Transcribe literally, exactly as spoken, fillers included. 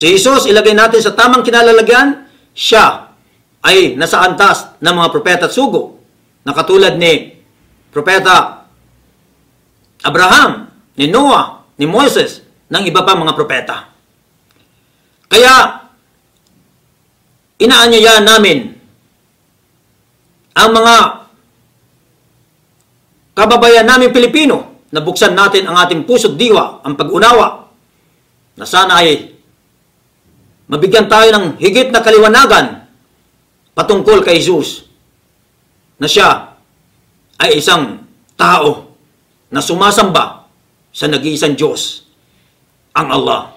Si Jesus, ilagay natin sa tamang kinalalagyan, siya ay nasa antas ng mga propeta at sugo, na katulad ni Propeta Abraham, ni Noah, ni Moses, ng iba pa mga propeta. Kaya, inaanyayahan namin ang mga kababayan namin Pilipino na buksan natin ang ating puso't diwa, ang pag-unawa, na sana ay mabigyan tayo ng higit na kaliwanagan patungkol kay Jesus, na siya ay isang tao na sumasamba sa nag-iisang Diyos, ang Allah.